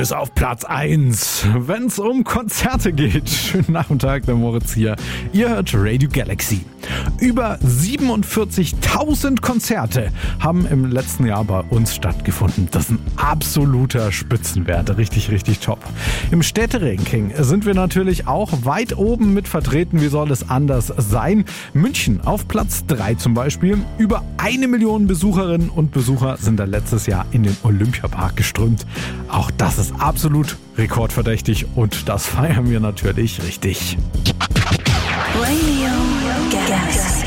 ist auf Platz 1, wenn es um Konzerte geht. Schönen Nachmittag, der Moritz hier. Ihr hört Radio Galaxy. Über 47.000 Konzerte haben im letzten Jahr bei uns stattgefunden. Das ist ein absoluter Spitzenwert. Richtig, richtig top. Im Städteranking sind wir natürlich auch weit oben mit vertreten. Wie soll es anders sein? München auf Platz 3 zum Beispiel. Über 1 Million Besucherinnen und Besucher sind da letztes Jahr in den Olympiapark geströmt. Auch das ist absolut rekordverdächtig und das feiern wir natürlich richtig. Radio Galaxy.